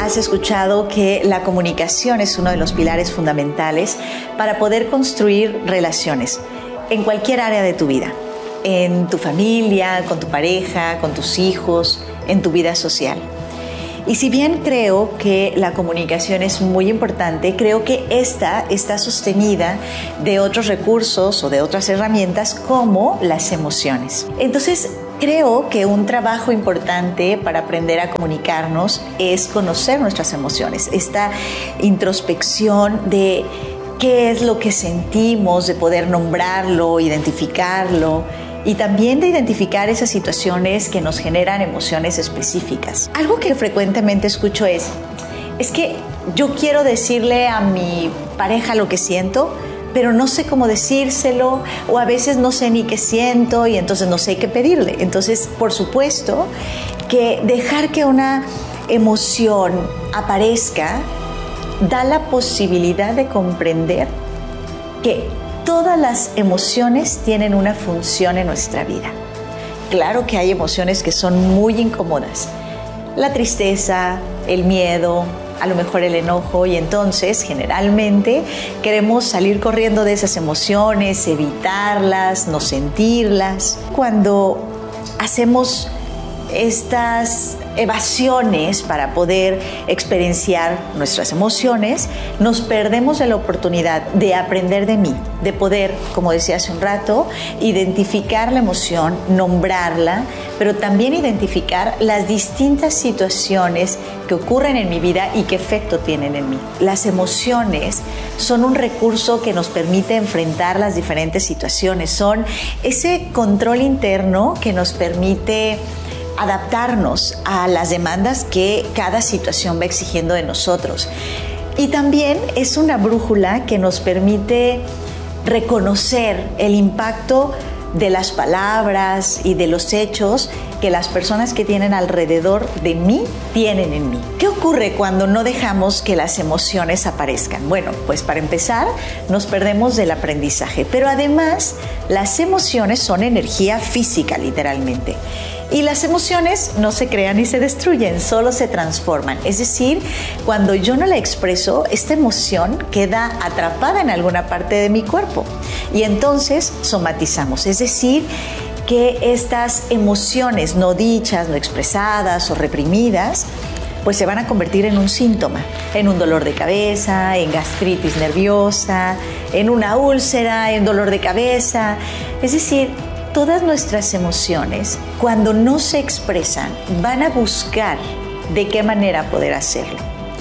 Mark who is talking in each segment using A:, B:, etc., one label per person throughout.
A: has escuchado que la comunicación es uno de los pilares fundamentales para poder construir relaciones en cualquier área de tu vida, en tu familia, con tu pareja, con tus hijos, en tu vida social. Y si bien creo que la comunicación es muy importante, creo que esta está sostenida de otros recursos o de otras herramientas como las emociones. Entonces, creo que un trabajo importante para aprender a comunicarnos es conocer nuestras emociones, esta introspección de qué es lo que sentimos, de poder nombrarlo, identificarlo, y también de identificar esas situaciones que nos generan emociones específicas. Algo que frecuentemente escucho es que yo quiero decirle a mi pareja lo que siento, pero no sé cómo decírselo, o a veces no sé ni qué siento y entonces no sé qué pedirle. Entonces, por supuesto que dejar que una emoción aparezca da la posibilidad de comprender que todas las emociones tienen una función en nuestra vida. Claro que hay emociones que son muy incómodas. La tristeza, el miedo, a lo mejor el enojo, y entonces generalmente queremos salir corriendo de esas emociones, evitarlas, no sentirlas. Cuando hacemos estas evasiones para poder experienciar nuestras emociones, nos perdemos de la oportunidad de aprender de mí, de poder, como decía hace un rato, identificar la emoción, nombrarla, pero también identificar las distintas situaciones que ocurren en mi vida y qué efecto tienen en mí. Las emociones son un recurso que nos permite enfrentar las diferentes situaciones, son ese control interno que nos permite adaptarnos a las demandas que cada situación va exigiendo de nosotros. Y también es una brújula que nos permite reconocer el impacto de las palabras y de los hechos que las personas que tienen alrededor de mí tienen en mí. ¿Qué ocurre cuando no dejamos que las emociones aparezcan? Bueno, pues para empezar, nos perdemos del aprendizaje, pero además las emociones son energía física, literalmente. Y las emociones no se crean ni se destruyen, solo se transforman. Es decir, cuando yo no la expreso, esta emoción queda atrapada en alguna parte de mi cuerpo y entonces somatizamos. Es decir, que estas emociones no dichas, no expresadas o reprimidas, pues se van a convertir en un síntoma, en un dolor de cabeza, en gastritis nerviosa, en una úlcera, en dolor de cabeza. Es decir, todas nuestras emociones, cuando no se expresan, van a buscar de qué manera poder hacerlo.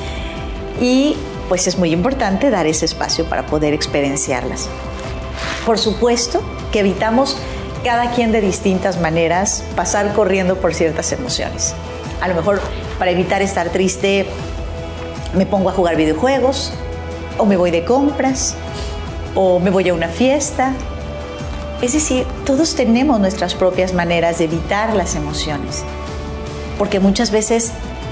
A: Y pues es muy importante dar ese espacio para poder experienciarlas. Por supuesto que evitamos cada quien de distintas maneras pasar corriendo por ciertas emociones. A lo mejor para evitar estar triste me pongo a jugar videojuegos, o me voy de compras, o me voy a una fiesta. Es decir, todos tenemos nuestras propias maneras de evitar las emociones, porque muchas veces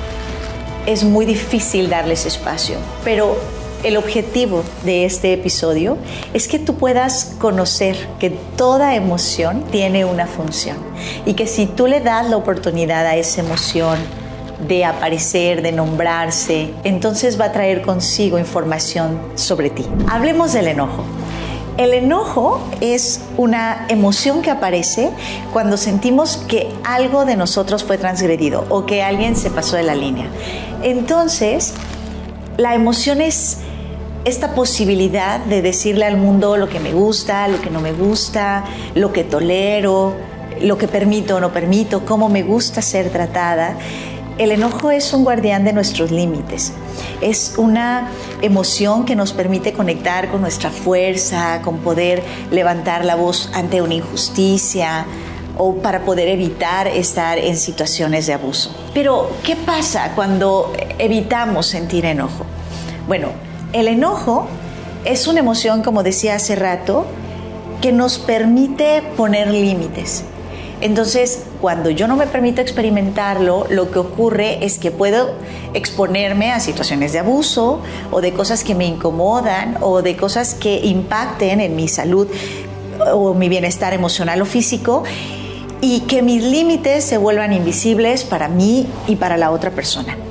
A: es muy difícil darles espacio, pero el objetivo de este episodio es que tú puedas conocer que toda emoción tiene una función y que si tú le das la oportunidad a esa emoción de aparecer, de nombrarse, entonces va a traer consigo información sobre ti. Hablemos del enojo. El enojo es una emoción que aparece cuando sentimos que algo de nosotros fue transgredido o que alguien se pasó de la línea. Entonces, la emoción es esta posibilidad de decirle al mundo lo que me gusta, lo que no me gusta, lo que tolero, lo que permito o no permito, cómo me gusta ser tratada. El enojo es un guardián de nuestros límites. Es una emoción que nos permite conectar con nuestra fuerza, con poder levantar la voz ante una injusticia o para poder evitar estar en situaciones de abuso. Pero, ¿qué pasa cuando evitamos sentir enojo? Bueno, el enojo es una emoción, como decía hace rato, que nos permite poner límites. Entonces, cuando yo no me permito experimentarlo, lo que ocurre es que puedo exponerme a situaciones de abuso o de cosas que me incomodan o de cosas que impacten en mi salud o mi bienestar emocional o físico y que mis límites se vuelvan invisibles para mí y para la otra persona.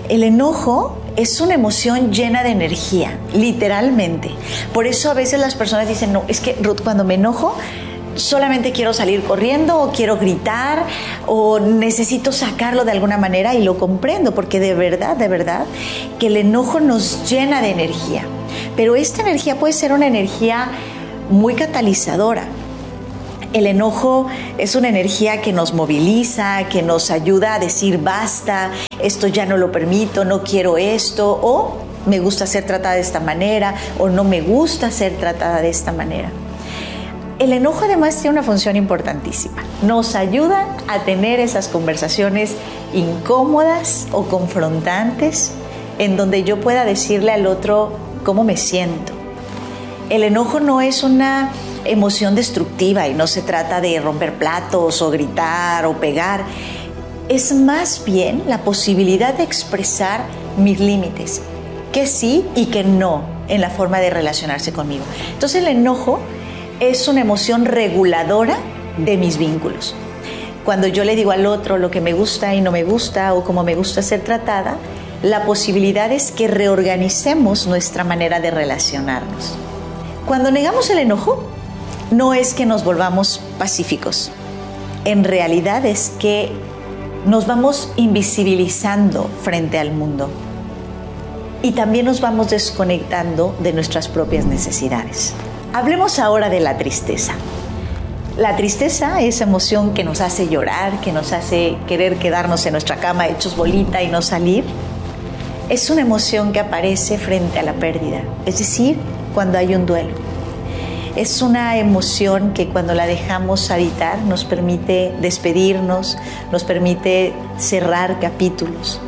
A: El enojo es una emoción llena de energía, literalmente. Por eso a veces las personas dicen, no, es que Ruth, cuando me enojo, solamente quiero salir corriendo o quiero gritar o necesito sacarlo de alguna manera, y lo comprendo porque de verdad, que el enojo nos llena de energía. Pero esta energía puede ser una energía muy catalizadora. El enojo es una energía que nos moviliza, que nos ayuda a decir basta, esto ya no lo permito, no quiero esto, o me gusta ser tratada de esta manera, o no me gusta ser tratada de esta manera. El enojo además tiene una función importantísima. Nos ayuda a tener esas conversaciones incómodas o confrontantes en donde yo pueda decirle al otro cómo me siento. El enojo no es una emoción destructiva y no se trata de romper platos o gritar o pegar. Es más bien la posibilidad de expresar mis límites, que sí y que no en la forma de relacionarse conmigo. Entonces el enojo es una emoción reguladora de mis vínculos. Cuando yo le digo al otro lo que me gusta y no me gusta o cómo me gusta ser tratada, la posibilidad es que reorganicemos nuestra manera de relacionarnos. Cuando negamos el enojo, no es que nos volvamos pacíficos. En realidad es que nos vamos invisibilizando frente al mundo y también nos vamos desconectando de nuestras propias necesidades. Hablemos ahora de la tristeza. La tristeza, esa emoción que nos hace llorar, que nos hace querer quedarnos en nuestra cama hechos bolita y no salir, es una emoción que aparece frente a la pérdida, es decir, cuando hay un duelo. Es una emoción que cuando la dejamos habitar nos permite despedirnos, nos permite cerrar capítulos.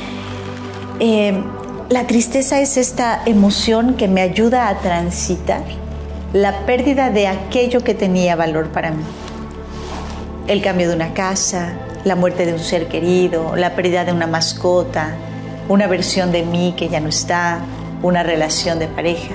A: La tristeza es esta emoción que me ayuda a transitar la pérdida de aquello que tenía valor para mí. El cambio de una casa, la muerte de un ser querido, la pérdida de una mascota, una versión de mí que ya no está, una relación de pareja.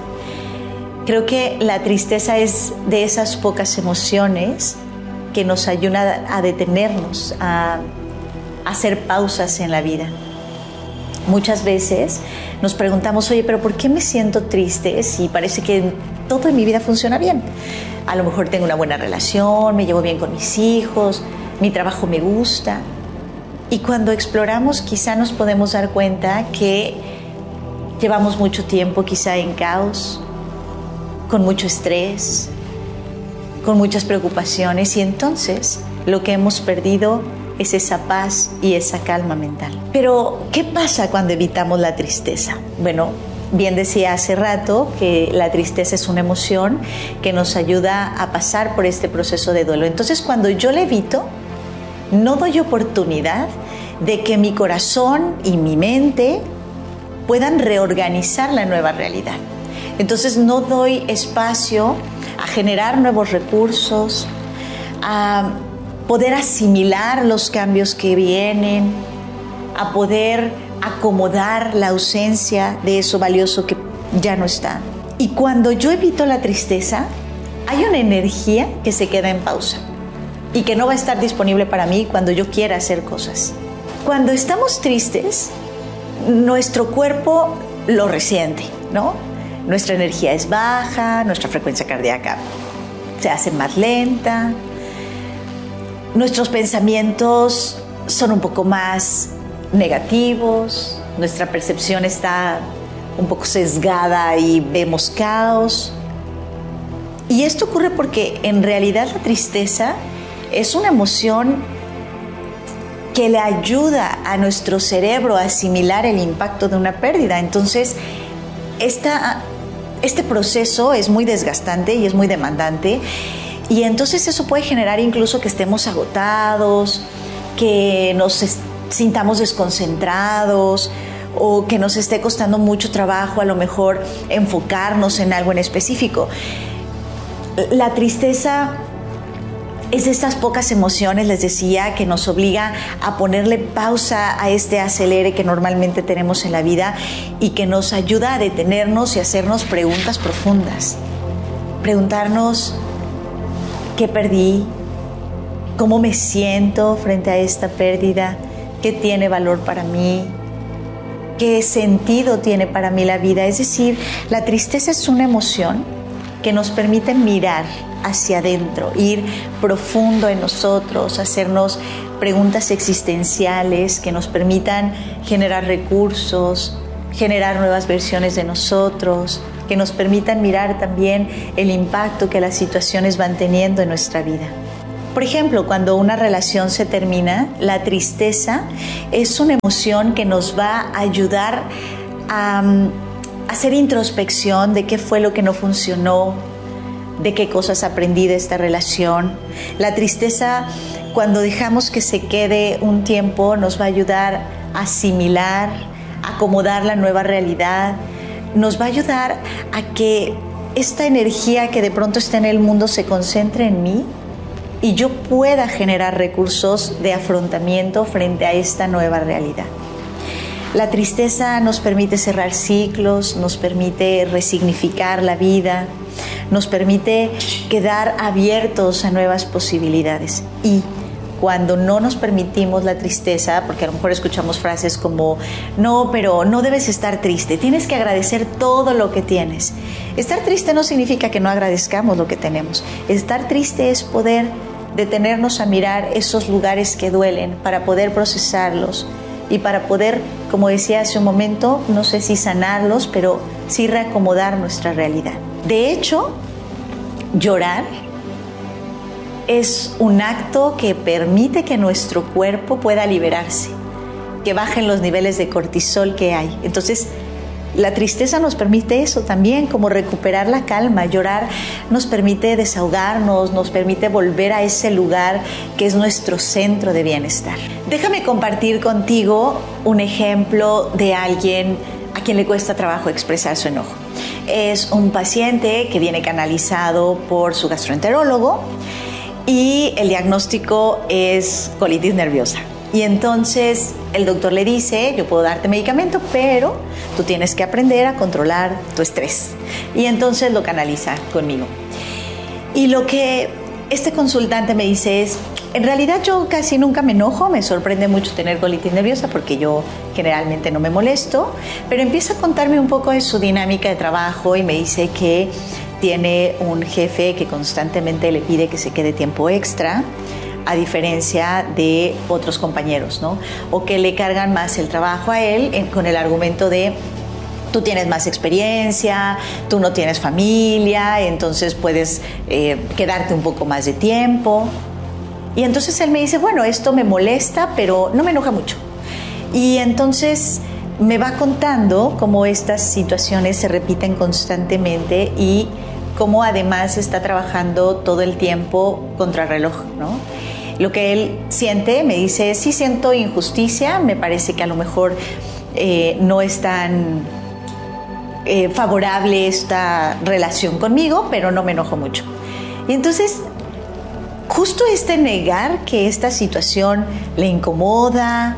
A: Creo que la tristeza es de esas pocas emociones que nos ayudan a detenernos, a hacer pausas en la vida. Muchas veces nos preguntamos, oye, pero ¿por qué me siento triste si parece que todo en mi vida funciona bien? A lo mejor tengo una buena relación, me llevo bien con mis hijos, mi trabajo me gusta. Y cuando exploramos quizá nos podemos dar cuenta que llevamos mucho tiempo quizá en caos, con mucho estrés, con muchas preocupaciones, y entonces lo que hemos perdido es esa paz y esa calma mental. Pero, ¿qué pasa cuando evitamos la tristeza? Bueno, bien decía hace rato que la tristeza es una emoción que nos ayuda a pasar por este proceso de duelo. Entonces, cuando yo la evito, no doy oportunidad de que mi corazón y mi mente puedan reorganizar la nueva realidad. Entonces no doy espacio a generar nuevos recursos, a poder asimilar los cambios que vienen, a poder acomodar la ausencia de eso valioso que ya no está. Y cuando yo evito la tristeza, hay una energía que se queda en pausa y que no va a estar disponible para mí cuando yo quiera hacer cosas. Cuando estamos tristes, nuestro cuerpo lo resiente, ¿no? Nuestra energía es baja, nuestra frecuencia cardíaca se hace más lenta, nuestros pensamientos son un poco más negativos, nuestra percepción está un poco sesgada y vemos caos. Y esto ocurre porque en realidad la tristeza es una emoción que le ayuda a nuestro cerebro a asimilar el impacto de una pérdida. Entonces, este proceso es muy desgastante y es muy demandante, y entonces eso puede generar incluso que estemos agotados, que nos sintamos desconcentrados o que nos esté costando mucho trabajo a lo mejor enfocarnos en algo en específico. La tristeza es de estas pocas emociones, les decía, que nos obliga a ponerle pausa a este acelere que normalmente tenemos en la vida y que nos ayuda a detenernos y hacernos preguntas profundas. Preguntarnos qué perdí, cómo me siento frente a esta pérdida, qué tiene valor para mí, ¿Qué sentido tiene para mí la vida? Es decir, la tristeza es una emoción que nos permite mirar hacia adentro, ir profundo en nosotros, hacernos preguntas existenciales que nos permitan generar recursos, generar nuevas versiones de nosotros, que nos permitan mirar también el impacto que las situaciones van teniendo en nuestra vida. Por ejemplo, cuando una relación se termina, la tristeza es una emoción que nos va a ayudar a hacer introspección de qué fue lo que no funcionó, de qué cosas aprendí de esta relación. La tristeza, cuando dejamos que se quede un tiempo, nos va a ayudar a asimilar, a acomodar la nueva realidad, nos va a ayudar a que esta energía que de pronto está en el mundo se concentre en mí y yo pueda generar recursos de afrontamiento frente a esta nueva realidad. La tristeza nos permite cerrar ciclos, nos permite resignificar la vida, nos permite quedar abiertos a nuevas posibilidades. Y cuando no nos permitimos la tristeza, porque a lo mejor escuchamos frases como, no, pero no debes estar triste, tienes que agradecer todo lo que tienes. Estar triste no significa que no agradezcamos lo que tenemos. Estar triste es poder detenernos a mirar esos lugares que duelen para poder procesarlos y para poder, como decía hace un momento, no sé si sanarlos, pero sí reacomodar nuestra realidad. De hecho, llorar es un acto que permite que nuestro cuerpo pueda liberarse, que bajen los niveles de cortisol que hay. Entonces, la tristeza nos permite eso también, como recuperar la calma. Llorar nos permite desahogarnos, nos permite volver a ese lugar que es nuestro centro de bienestar. Déjame compartir contigo un ejemplo de alguien a quien le cuesta trabajo expresar su enojo. Es un paciente que viene canalizado por su gastroenterólogo y el diagnóstico es colitis nerviosa. Y entonces el doctor le dice, yo puedo darte medicamento, pero tú tienes que aprender a controlar tu estrés. Y entonces lo canaliza conmigo. Y lo que este consultante me dice es, en realidad yo casi nunca me enojo, me sorprende mucho tener colitis nerviosa porque yo generalmente no me molesto, pero empieza a contarme un poco de su dinámica de trabajo y me dice que tiene un jefe que constantemente le pide que se quede tiempo extra, a diferencia de otros compañeros, ¿no? O que le cargan más el trabajo a él con el argumento de tú tienes más experiencia, tú no tienes familia, entonces puedes quedarte un poco más de tiempo. Y entonces él me dice, bueno, esto me molesta, pero no me enoja mucho. Y entonces me va contando cómo estas situaciones se repiten constantemente y cómo además está trabajando todo el tiempo contrarreloj, ¿no? Lo que él siente, me dice, sí siento injusticia, me parece que a lo mejor no es tan favorable esta relación conmigo, pero no me enojo mucho. Y entonces, justo este negar que esta situación le incomoda,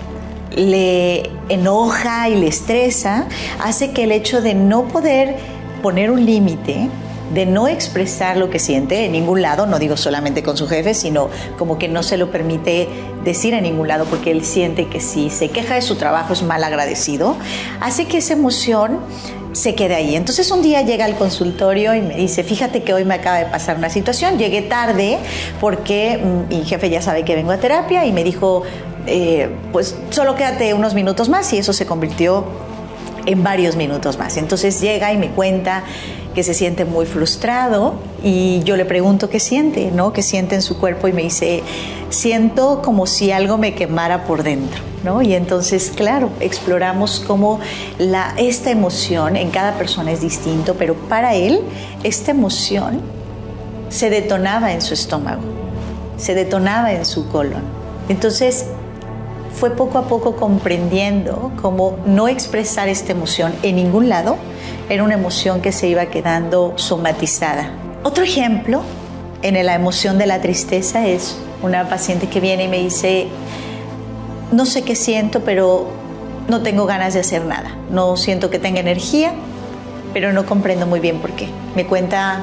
A: le enoja y le estresa, hace que el hecho de no poder poner un límite, de no expresar lo que siente en ningún lado, no digo solamente con su jefe, sino como que no se lo permite decir en ningún lado porque él siente que si se queja de su trabajo es mal agradecido, hace que esa emoción se quede ahí. Entonces un día llega al consultorio y me dice, fíjate que hoy me acaba de pasar una situación, llegué tarde porque mi jefe ya sabe que vengo a terapia y me dijo, pues solo quédate unos minutos más, y eso se convirtió en varios minutos más. Entonces llega y me cuenta que se siente muy frustrado y yo le pregunto qué siente, ¿no? ¿Qué siente en su cuerpo? Y me dice, siento como si algo me quemara por dentro, ¿no? Y entonces, claro, exploramos cómo esta emoción en cada persona es distinto, pero para él esta emoción se detonaba en su estómago, se detonaba en su colon. Entonces fue poco a poco comprendiendo cómo no expresar esta emoción en ningún lado era una emoción que se iba quedando somatizada. Otro ejemplo en la emoción de la tristeza es una paciente que viene y me dice, no sé qué siento, pero no tengo ganas de hacer nada. No siento que tenga energía, pero no comprendo muy bien por qué. Me cuenta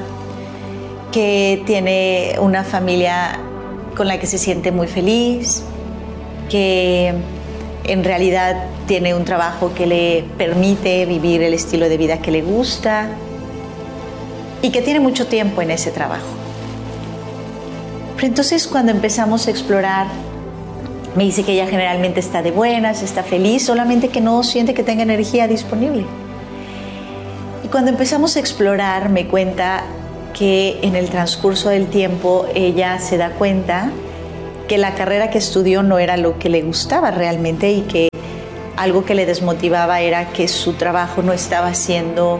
A: que tiene una familia con la que se siente muy feliz, que en realidad tiene un trabajo que le permite vivir el estilo de vida que le gusta y que tiene mucho tiempo en ese trabajo. Pero entonces cuando empezamos a explorar, me dice que ella generalmente está de buenas, está feliz, solamente que no siente que tenga energía disponible. Y cuando empezamos a explorar, me cuenta que en el transcurso del tiempo ella se da cuenta que la carrera que estudió no era lo que le gustaba realmente y que algo que le desmotivaba era que su trabajo no estaba haciendo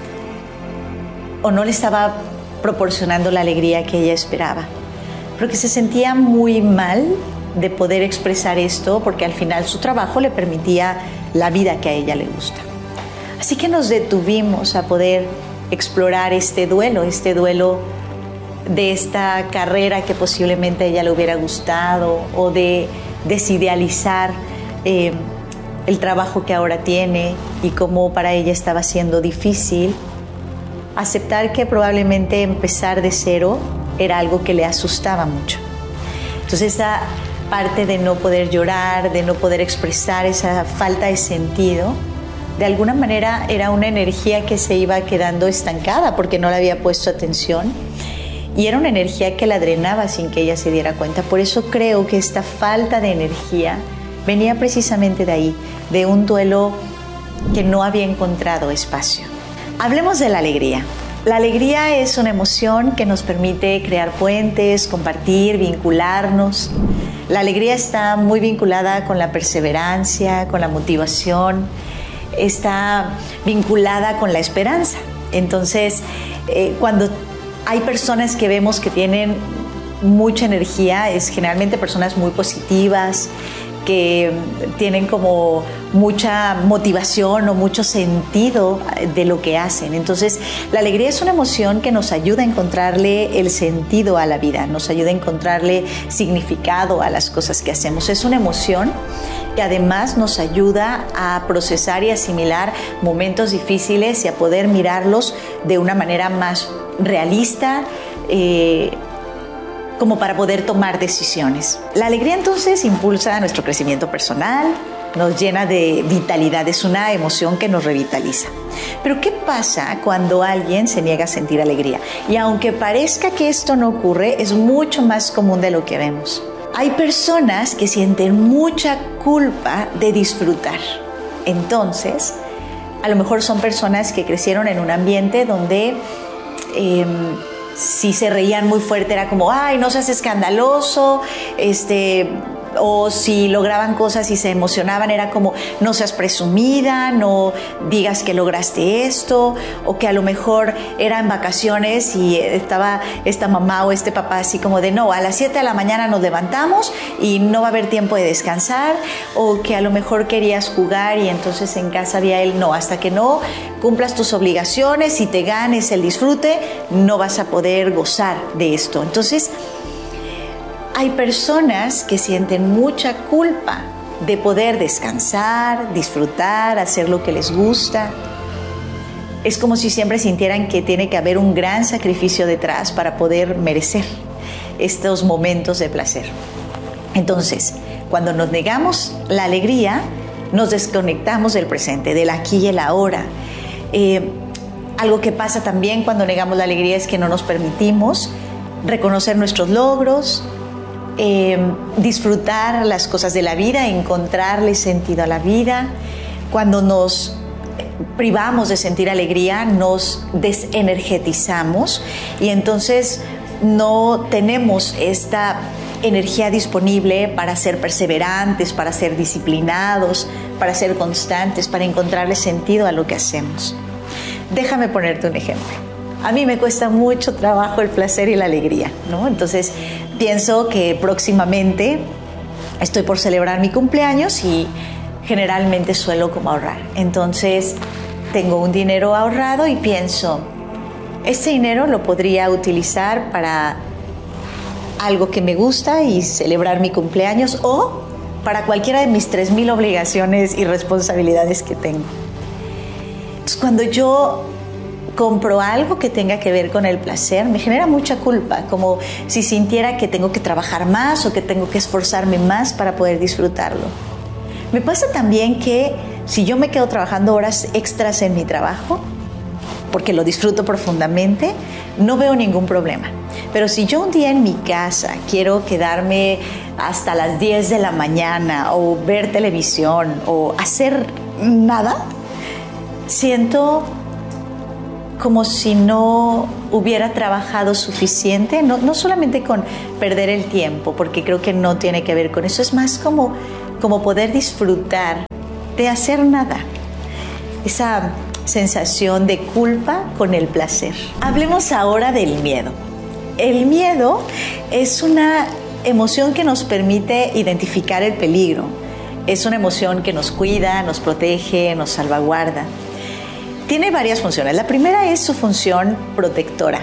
A: o no le estaba proporcionando la alegría que ella esperaba, pero que se sentía muy mal de poder expresar esto porque al final su trabajo le permitía la vida que a ella le gusta. Así que nos detuvimos a poder explorar este duelo de esta carrera que posiblemente a ella le hubiera gustado o de desidealizar el trabajo que ahora tiene y cómo para ella estaba siendo difícil aceptar que probablemente empezar de cero era algo que le asustaba mucho. Entonces esa parte de no poder llorar, de no poder expresar esa falta de sentido, de alguna manera era una energía que se iba quedando estancada porque no le había puesto atención y era una energía que la drenaba sin que ella se diera cuenta. Por eso creo que esta falta de energía venía precisamente de ahí, de un duelo que no había encontrado espacio. Hablemos de la alegría. La alegría es una emoción que nos permite crear puentes, compartir, vincularnos. La alegría está muy vinculada con la perseverancia, con la motivación, está vinculada con la esperanza. Entonces, cuando hay personas que vemos que tienen mucha energía, es generalmente personas muy positivas, que tienen como mucha motivación o mucho sentido de lo que hacen. Entonces, la alegría es una emoción que nos ayuda a encontrarle el sentido a la vida, nos ayuda a encontrarle significado a las cosas que hacemos. Es una emoción que además nos ayuda a procesar y asimilar momentos difíciles y a poder mirarlos de una manera más realista, como para poder tomar decisiones. La alegría entonces impulsa nuestro crecimiento personal, nos llena de vitalidad, es una emoción que nos revitaliza. Pero ¿qué pasa cuando alguien se niega a sentir alegría? Y aunque parezca que esto no ocurre, es mucho más común de lo que vemos. Hay personas que sienten mucha culpa de disfrutar. Entonces, a lo mejor son personas que crecieron en un ambiente donde si se reían muy fuerte era como, ay, no seas escandaloso, o si lograban cosas y se emocionaban era como, no seas presumida, no digas que lograste esto, o que a lo mejor era en vacaciones y estaba esta mamá o este papá así como de, no, a las 7 de la mañana nos levantamos y no va a haber tiempo de descansar, o que a lo mejor querías jugar y entonces en casa había él, no, hasta que no cumplas tus obligaciones y te ganes el disfrute, no vas a poder gozar de esto. Entonces, hay personas que sienten mucha culpa de poder descansar, disfrutar, hacer lo que les gusta. Es como si siempre sintieran que tiene que haber un gran sacrificio detrás para poder merecer estos momentos de placer. Entonces, cuando nos negamos la alegría, nos desconectamos del presente, del aquí y el ahora. Algo que pasa también cuando negamos la alegría es que no nos permitimos reconocer nuestros logros, disfrutar las cosas de la vida, encontrarle sentido a la vida. Cuando nos privamos de sentir alegría, nos desenergetizamos y entonces no tenemos esta energía disponible para ser perseverantes, para ser disciplinados, para ser constantes, para encontrarle sentido a lo que hacemos. Déjame ponerte un ejemplo. A mí me cuesta mucho trabajo el placer y la alegría, ¿no? Entonces pienso que próximamente estoy por celebrar mi cumpleaños y generalmente suelo como ahorrar. Entonces tengo un dinero ahorrado y pienso, este dinero lo podría utilizar para algo que me gusta y celebrar mi cumpleaños o para cualquiera de mis 3,000 obligaciones y responsabilidades que tengo. Entonces cuando yo compro algo que tenga que ver con el placer, me genera mucha culpa, como si sintiera que tengo que trabajar más o que tengo que esforzarme más para poder disfrutarlo. Me pasa también que si yo me quedo trabajando horas extras en mi trabajo, porque lo disfruto profundamente, no veo ningún problema. Pero si yo un día en mi casa quiero quedarme hasta las 10 de la mañana o ver televisión o hacer nada, siento como si no hubiera trabajado suficiente, no solamente con perder el tiempo, porque creo que no tiene que ver con eso, es más como poder disfrutar de hacer nada. Esa sensación de culpa con el placer. Hablemos ahora del miedo. El miedo es una emoción que nos permite identificar el peligro. Es una emoción que nos cuida, nos protege, nos salvaguarda. Tiene varias funciones. La primera es su función protectora.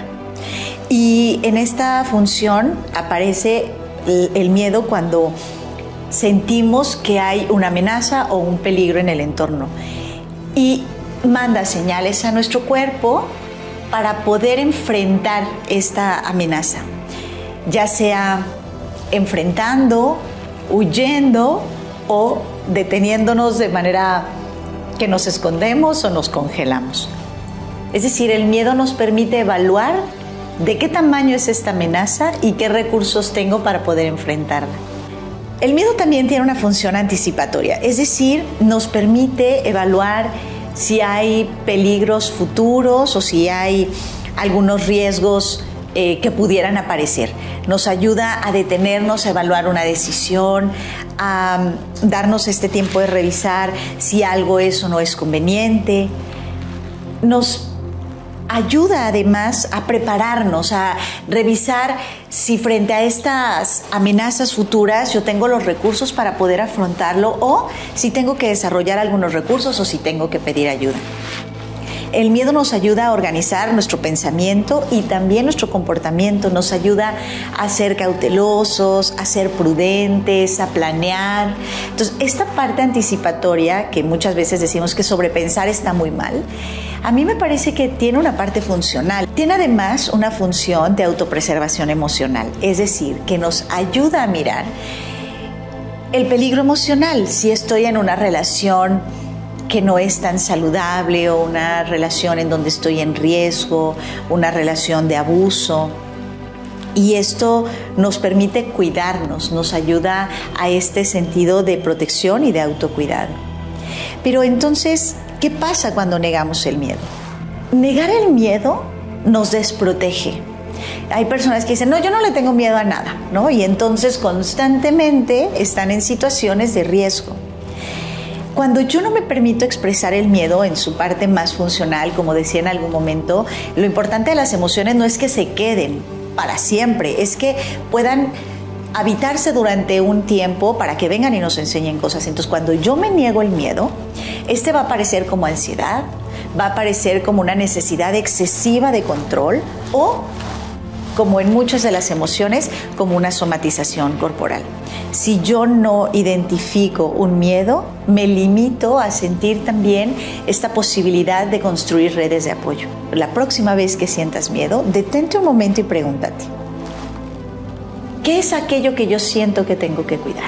A: Y en esta función aparece el miedo cuando sentimos que hay una amenaza o un peligro en el entorno. Y manda señales a nuestro cuerpo para poder enfrentar esta amenaza, ya sea enfrentando, huyendo o deteniéndonos de manera que nos escondemos o nos congelamos. Es decir, el miedo nos permite evaluar de qué tamaño es esta amenaza y qué recursos tengo para poder enfrentarla. El miedo también tiene una función anticipatoria, es decir, nos permite evaluar si hay peligros futuros o si hay algunos riesgos que pudieran aparecer. Nos ayuda a detenernos, a evaluar una decisión, a darnos este tiempo de revisar si algo es o no es conveniente. Nos ayuda además a prepararnos, a revisar si frente a estas amenazas futuras yo tengo los recursos para poder afrontarlo o si tengo que desarrollar algunos recursos o si tengo que pedir ayuda. El miedo nos ayuda a organizar nuestro pensamiento y también nuestro comportamiento, nos ayuda a ser cautelosos, a ser prudentes, a planear. Entonces, esta parte anticipatoria, que muchas veces decimos que sobrepensar está muy mal, a mí me parece que tiene una parte funcional. Tiene además una función de autopreservación emocional, es decir, que nos ayuda a mirar el peligro emocional. Si estoy en una relación que no es tan saludable o una relación en donde estoy en riesgo, una relación de abuso. Y esto nos permite cuidarnos, nos ayuda a este sentido de protección y de autocuidado. Pero entonces, ¿qué pasa cuando negamos el miedo? Negar el miedo nos desprotege. Hay personas que dicen, no, yo no le tengo miedo a nada, ¿no? Y entonces constantemente están en situaciones de riesgo. Cuando yo no me permito expresar el miedo en su parte más funcional, como decía en algún momento, lo importante de las emociones no es que se queden para siempre, es que puedan habitarse durante un tiempo para que vengan y nos enseñen cosas. Entonces, cuando yo me niego el miedo, este va a aparecer como ansiedad, va a aparecer como una necesidad excesiva de control o, como en muchas de las emociones, como una somatización corporal. Si yo no identifico un miedo, me limito a sentir también esta posibilidad de construir redes de apoyo. La próxima vez que sientas miedo, detente un momento y pregúntate, ¿qué es aquello que yo siento que tengo que cuidar?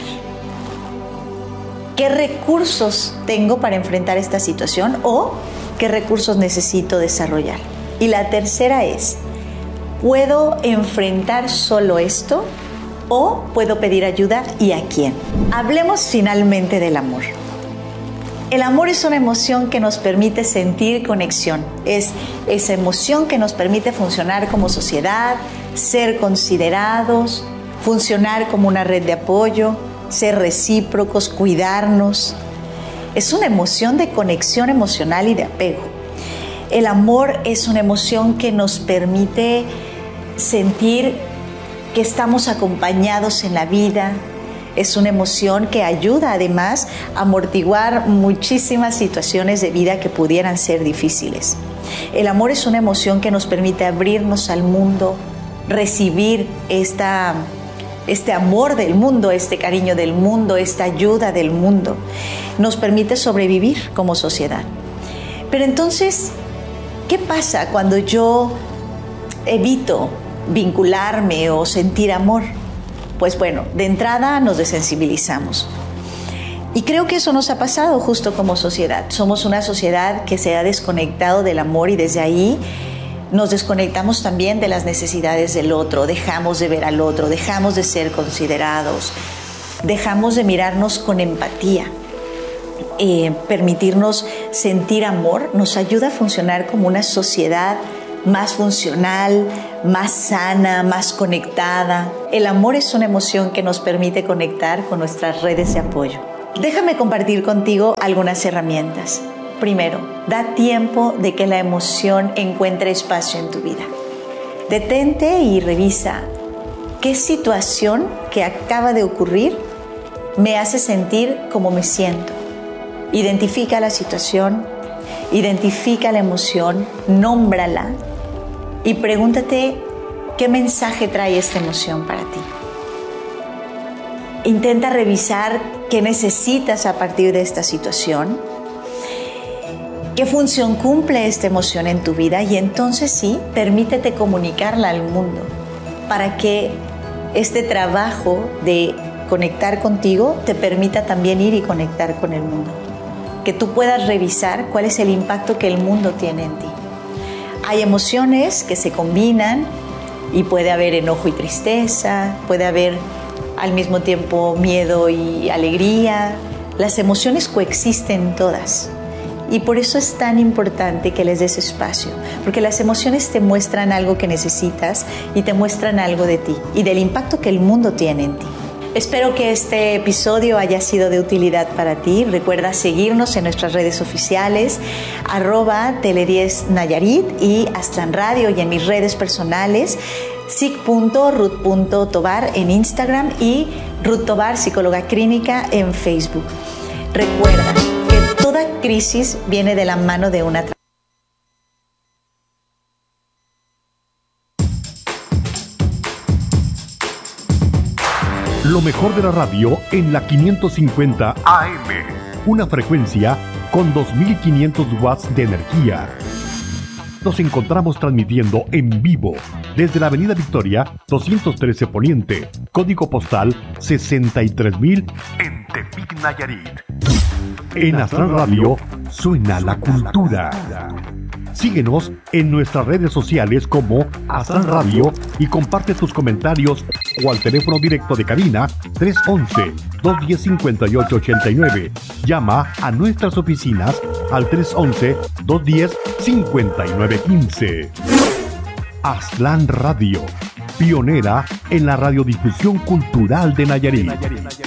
A: ¿Qué recursos tengo para enfrentar esta situación o qué recursos necesito desarrollar? Y la tercera es, ¿puedo enfrentar solo esto o puedo pedir ayuda y a quién? Hablemos finalmente del amor. El amor es una emoción que nos permite sentir conexión. Es esa emoción que nos permite funcionar como sociedad, ser considerados, funcionar como una red de apoyo, ser recíprocos, cuidarnos. Es una emoción de conexión emocional y de apego. El amor es una emoción que nos permite sentir que estamos acompañados en la vida. Es una emoción que ayuda además a amortiguar muchísimas situaciones de vida que pudieran ser difíciles. El amor es una emoción que nos permite abrirnos al mundo, recibir este amor del mundo, este cariño del mundo, esta ayuda del mundo. Nos permite sobrevivir como sociedad. Pero entonces, ¿qué pasa cuando yo evito vincularme o sentir amor? Pues bueno, de entrada nos desensibilizamos. Y creo que eso nos ha pasado justo como sociedad. Somos una sociedad que se ha desconectado del amor y desde ahí nos desconectamos también de las necesidades del otro, dejamos de ver al otro, dejamos de ser considerados, dejamos de mirarnos con empatía. Permitirnos sentir amor nos ayuda a funcionar como una sociedad más funcional, más sana, más conectada. El amor es una emoción que nos permite conectar con nuestras redes de apoyo. Déjame compartir contigo algunas herramientas. Primero, da tiempo de que la emoción encuentre espacio en tu vida. Detente y revisa qué situación que acaba de ocurrir me hace sentir como me siento. Identifica la situación, identifica la emoción, nómbrala y pregúntate qué mensaje trae esta emoción para ti. Intenta revisar qué necesitas a partir de esta situación, qué función cumple esta emoción en tu vida y entonces sí, permítete comunicarla al mundo para que este trabajo de conectar contigo te permita también ir y conectar con el mundo. Que tú puedas revisar cuál es el impacto que el mundo tiene en ti. Hay emociones que se combinan y puede haber enojo y tristeza, puede haber al mismo tiempo miedo y alegría. Las emociones coexisten todas y por eso es tan importante que les des espacio, porque las emociones te muestran algo que necesitas y te muestran algo de ti y del impacto que el mundo tiene en ti. Espero que este episodio haya sido de utilidad para ti. Recuerda seguirnos en nuestras redes oficiales, @Tele10 Nayarit y Aztlán Radio, y en mis redes personales, sic.ruth.tobar en Instagram y Ruth Tobar, psicóloga clínica, en Facebook. Recuerda que toda crisis viene de la mano de una
B: Lo mejor de la radio en la 550 AM, una frecuencia con 2500 watts de energía. Nos encontramos transmitiendo en vivo desde la Avenida Victoria 213 Poniente, código postal 63000 en Tepic, Nayarit. En Aztlán Radio suena la cultura. Síguenos en nuestras redes sociales como Aztlán Radio y comparte tus comentarios o al teléfono directo de cabina 311-210-5889. Llama a nuestras oficinas al 311-210-5915. Aztlán Radio, pionera en la radiodifusión cultural de Nayarit.